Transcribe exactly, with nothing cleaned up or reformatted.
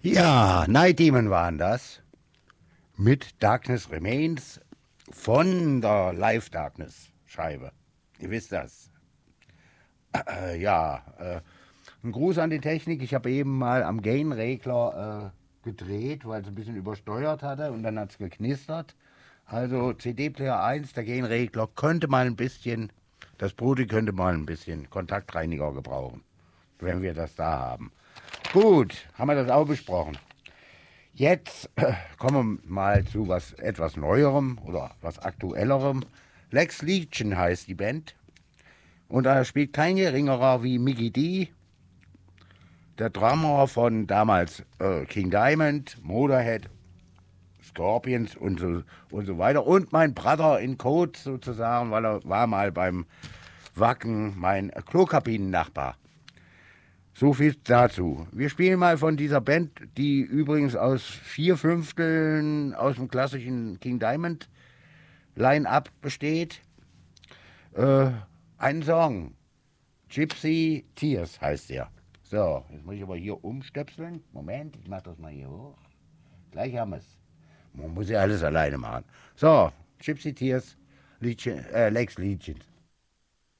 Ja, Night Demon waren das. Mit Darkness Remains von der Live Darkness Scheibe. Ihr wisst das. Äh, ja, äh, ein Gruß an die Technik. Ich habe eben mal am Gain-Regler äh, gedreht, weil es ein bisschen übersteuert hatte und dann hat es geknistert. Also C D-Player eins, der Gain-Regler könnte mal ein bisschen, das Brudi könnte mal ein bisschen Kontaktreiniger gebrauchen, wenn wir das da haben. Gut, haben wir das auch besprochen. Jetzt äh, kommen wir mal zu was etwas Neuerem oder was Aktuellerem. Lex Legion heißt die Band. Und da spielt kein geringerer wie Mickey D, der Drummer von damals äh, King Diamond, Motorhead, Scorpions und so, und so weiter. Und mein Brother in Code sozusagen, weil er war mal beim Wacken mein Klokabinen-Nachbar. So viel dazu. Wir spielen mal von dieser Band, die übrigens aus vier Fünfteln aus dem klassischen King Diamond Line-Up besteht. Äh, einen Song. Gypsy Tears heißt der. So, jetzt muss ich aber hier umstöpseln. Moment, ich mach das mal hier hoch. Gleich haben wir es. Man muss ja alles alleine machen. So, Gypsy Tears, Legion, äh, Lex Legion.